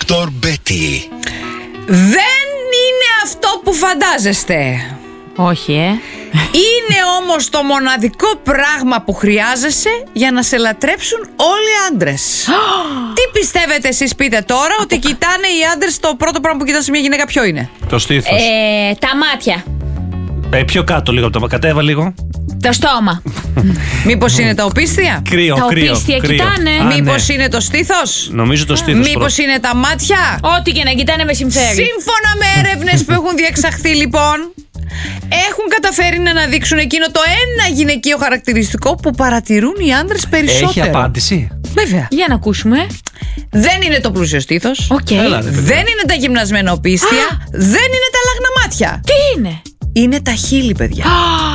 Dr. Betty. Δεν είναι αυτό που φαντάζεστε. Όχι, Είναι όμως το μοναδικό πράγμα που χρειάζεσαι για να σε λατρέψουν όλοι οι άντρες. Τι πιστεύετε εσείς, πείτε τώρα, ότι κοιτάνε οι άντρες, το πρώτο πράγμα που κοιτάνε σε μια γυναίκα ποιο είναι? Το στήθος. Τα μάτια. Πιο κάτω λίγο από το κατέβα λίγο. Το στόμα. Μήπως είναι τα οπίστια? Κρύο, Τα κρύο. οπίστια κοιτάνε. Μήπως είναι το στήθος? Νομίζω το στήθος. Μήπως είναι τα μάτια? Ό,τι και να κοιτάνε με συμφέρει. Σύμφωνα με έρευνες που έχουν διεξαχθεί λοιπόν, έχουν καταφέρει να αναδείξουν εκείνο το ένα γυναικείο χαρακτηριστικό που παρατηρούν οι άντρες περισσότερο. Έχει απάντηση. Βέβαια. Για να ακούσουμε. Δεν είναι το πλούσιο στήθος. Δεν είναι τα γυμνασμένα οπίστια. Δεν είναι τα λάγνα μάτια. Τι είναι? Είναι τα χείλη, παιδιά.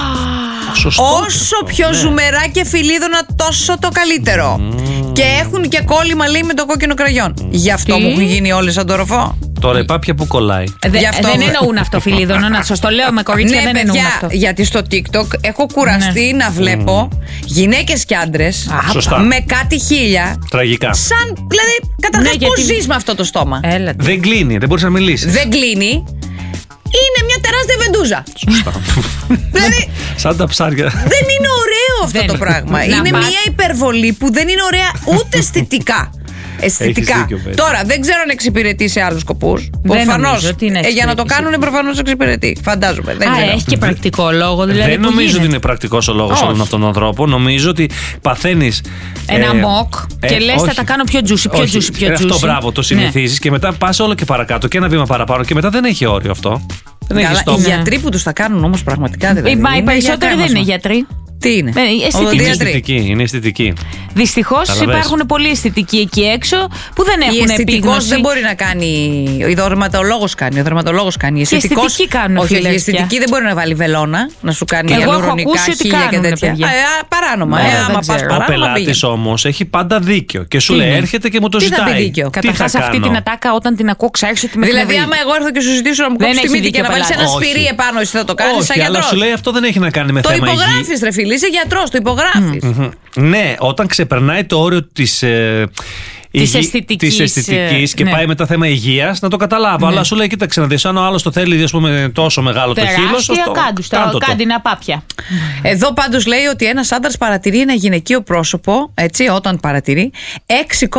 Όσο πιο ζουμερά και φιλίδωνα, τόσο το καλύτερο. Και έχουν και κόλλημα, λέει, με το κόκκινο κραγιόν. Γι' αυτό μου έχουν γίνει όλες σαν το ροφό. Τώρα η πάπια που κολλάει. Δεν εννοούν αυτό, φιλίδωνο. Να σας το λέω με κορίτσια, ναι, δεν εννοούν αυτό. Γιατί στο TikTok έχω κουραστεί να βλέπω γυναίκες και άντρες με κάτι χείλια. Τραγικά. Σαν, δηλαδή, καταρχάς πώς ζεις με αυτό το στόμα? Δεν κλείνει, δεν μπορείς να μιλήσεις. Δεν κλείνει. Είναι μια τεράστια βεντούζα. Σωστά. Δηλαδή, σαν τα ψάρια. Δεν είναι ωραίο αυτό το πράγμα. Είναι μια υπερβολή που δεν είναι ωραία ούτε αισθητικά. Αισθητικά. Τώρα δεν ξέρω αν εξυπηρετεί σε άλλους σκοπούς. Προφανώς. Για να το κάνουν προφανώς εξυπηρετεί. Φαντάζομαι. Δεν ξέρω. Έχει και πρακτικό λόγο, δηλαδή. Δεν νομίζω ότι είναι πρακτικός ο λόγος όλων αυτών των ανθρώπων. Νομίζω ότι παθαίνεις ένα μοκ και λες θα τα κάνω πιο juicy, πιο juicy, πιο juicy. Αυτό μπράβο, το συνηθίζεις και μετά πας όλο και παρακάτω και ένα βήμα παραπάνω και μετά δεν έχει όριο αυτό. Καλά, οι γιατροί που τους τα κάνουν όμως πραγματικά δεν είναι. Οι περισσότεροι δεν είναι γιατροί. Τι είναι? Είναι αισθητική. Δυστυχώς υπάρχουν πολλοί αισθητικοί εκεί έξω που δεν έχουν επίγνωση. Η αισθητικός δεν μπορεί να κάνει. Ο δερματολόγος κάνει. Οι αισθητικοί κάνουν. Όχι, η αισθητική δεν μπορεί να βάλει βελόνα, να σου κάνει ιαλουρονικά χείλια και τέτοια. Παράνομα. Ο πελάτης όμως έχει πάντα δίκιο και σου λέει έρχεται και μου το ζητάει. Καταρχάς αυτή την ατάκα όταν την ακούω ξέρεις ότι με εκνευρίζει. Δηλαδή άμα εγώ έρθω και σου ζητήσω να μου κόψεις τη μύτη και να βάλεις ένα σπυρί επάνω, εσύ θα το κάνεις σαν γιατρός? Αλλά σου λέει αυτό δεν έχει να κάνει με θέμα υγιεινής. Το υπογράφεις, ρε φίλε. Είσαι γιατρός, το υπογράφεις. Ναι, όταν ξεπερνάει το όριο της αισθητικής και πάει μετά θέμα υγείας, να το καταλάβω. Αλλά σου λέει, κοίταξε να δεις, αν ο άλλος το θέλει, ας πούμε, τόσο μεγάλο το χείλος. Κάντε ένα πάπια. Εδώ πάντως λέει ότι ένας άντρας παρατηρεί ένα γυναικείο πρόσωπο, έτσι, όταν παρατηρεί,